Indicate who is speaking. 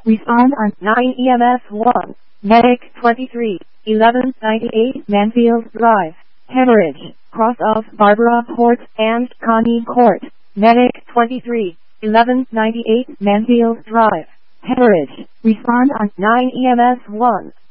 Speaker 1: Respond on 9 EMS 1. Medic 23, 1198 Manfield Drive, Hemorrhage, cross of Barbara Court and Connie Court. Medic 23, 1198 Manfield Drive, Hemorrhage. Respond on 9 EMS 1.